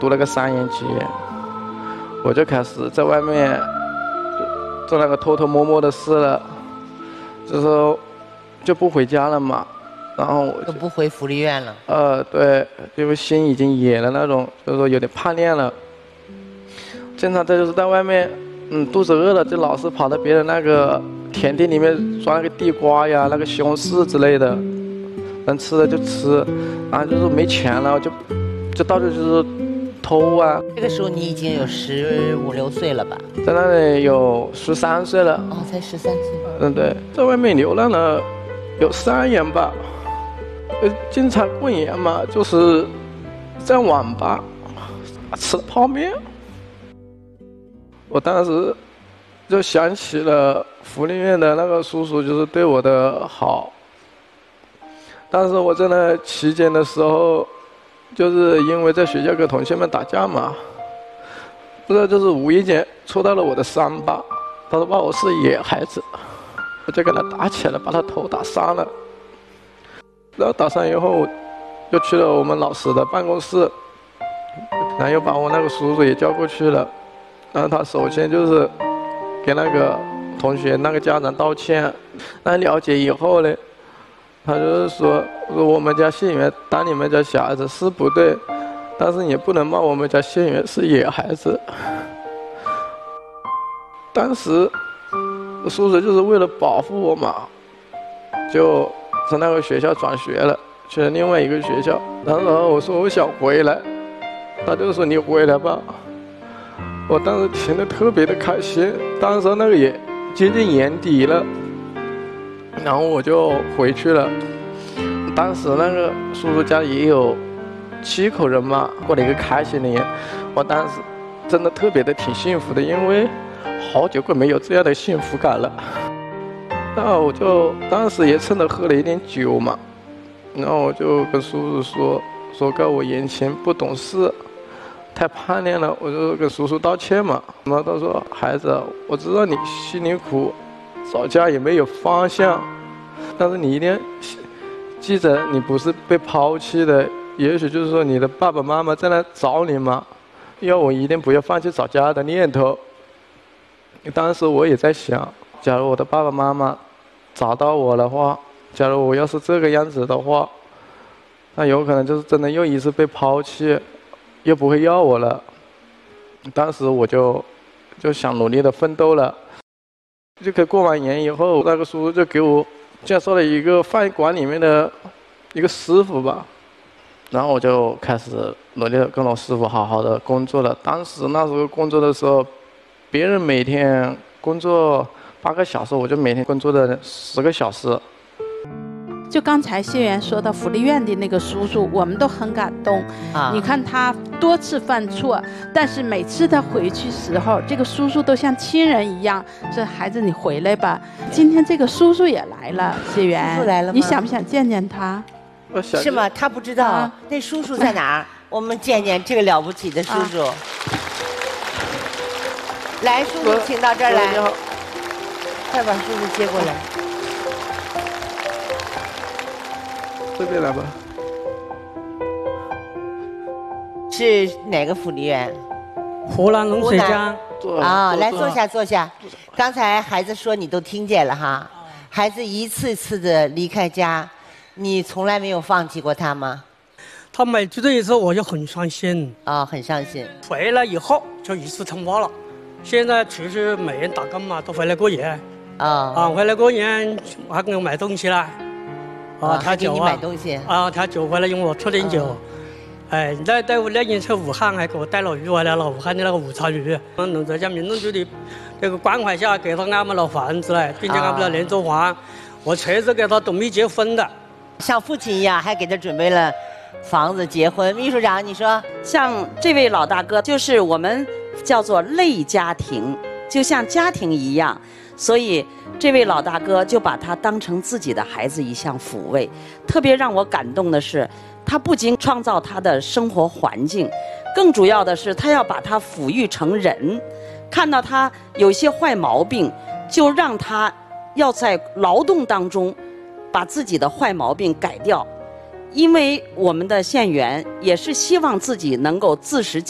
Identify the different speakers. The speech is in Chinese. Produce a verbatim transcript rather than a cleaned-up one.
Speaker 1: 读了个三年级，我就开始在外面做那个偷偷摸摸的事了，就是就不回家了嘛。然后我
Speaker 2: 就不回福利院了。
Speaker 1: 呃，对，因为心已经野了那种，就是说有点叛逆了。经常在就是在外面，嗯，肚子饿了就老是跑到别人那个田地里面抓那个地瓜呀、那个西红柿之类的，能吃的就吃，然后就是没钱了就就到处就是偷啊。
Speaker 2: 这个时候你已经有十五六岁了吧？
Speaker 1: 在那里有十三岁了。
Speaker 2: 哦，才十三岁。
Speaker 1: 嗯，对，在外面流浪了有三年吧。呃，经常过年嘛，就是在网吧吃泡面。我当时就想起了福利院的那个叔叔，就是对我的好。当时我在那期间的时候，就是因为在学校跟同学们打架嘛，不知道就是无意间戳到了我的伤疤。他说把我是野孩子，我就跟他打起来了，把他头打伤了。然后打伤以后，就去了我们老师的办公室，然后又把我那个叔叔也叫过去了。然后他首先就是给那个同学那个家长道歉。那了解以后呢，他就是说说我们家谢元打你们家小孩子是不对，但是也不能骂我们家谢元是野孩子。当时叔叔就是为了保护我嘛，就从那个学校转学了，去了另外一个学校。然后我说我想回来，他就说你回来吧。我当时听得特别的开心，当时那个也接近年底了，然后我就回去了。当时那个叔叔家也有七口人嘛，过了一个开心的年。我当时真的特别的挺幸福的，因为好久没有这样的幸福感了。那我就当时也趁着喝了一点酒嘛，然后我就跟叔叔说说告我言轻不懂事，太叛逆了，我就跟叔叔道歉嘛。然后他说孩子，我知道你心里苦，找家也没有方向，但是你一定记着你不是被抛弃的，也许就是说你的爸爸妈妈在那找你嘛，要我一定不要放弃找家的念头。当时我也在想，假如我的爸爸妈妈找到我的话，假如我要是这个样子的话，那有可能就是真的又一次被抛弃，又不会要我了。当时我就就想努力的奋斗了。就可过完年以后，那个叔叔就给我介绍了一个饭馆里面的一个师傅吧，然后我就开始努力的跟我师傅好好的工作了。当时那时候工作的时候，别人每天工作八个小时，我就每天工作的十个小时。
Speaker 3: 就刚才谢元说到福利院的那个叔叔，我们都很感动。啊，你看他多次犯错，但是每次他回去时候，这个叔叔都像亲人一样，说孩子你回来吧。今天这个叔叔也来了，谢元，
Speaker 2: 叔叔来了吗？
Speaker 3: 你想不想见见他？
Speaker 2: 是吗？他不知道、啊、那叔叔在哪儿？我们见见这个了不起的叔叔。啊、来，叔叔，请到这儿来。快把叔叔接过来。
Speaker 1: 这边来吧。
Speaker 2: 是哪个福利院？
Speaker 4: 湖南龙水江。
Speaker 2: 啊，来坐下坐下。刚才孩子说你都听见了哈。孩子一次次的离开家，你从来没有放弃过他吗？
Speaker 4: 他每去这一次我就很伤心。
Speaker 2: 啊、哦，很伤心。
Speaker 4: 回来以后就一次通话了。现在其实每人打工嘛，都回来过年。啊、哦、啊，回来过年还给我买东西啦。
Speaker 2: 啊，他给你买东西
Speaker 4: 啊，他酒回来用我出点酒，哦、哎，那那那年去武汉还给我带了鱼回来了，武汉的那个武昌鱼。能在家民政局的这个关怀下，给他安排了房子嘞，并且安排了廉租房。啊、我确实给他都没结婚的，
Speaker 2: 像父亲一样，还给他准备了房子结婚。秘书长，你说，
Speaker 5: 像这位老大哥，就是我们叫做类家庭，就像家庭一样，所以。这位老大哥就把他当成自己的孩子一项抚慰。特别让我感动的是，他不仅创造他的生活环境，更主要的是他要把他抚育成人。看到他有些坏毛病，就让他要在劳动当中把自己的坏毛病改掉。因为我们的县员也是希望自己能够自食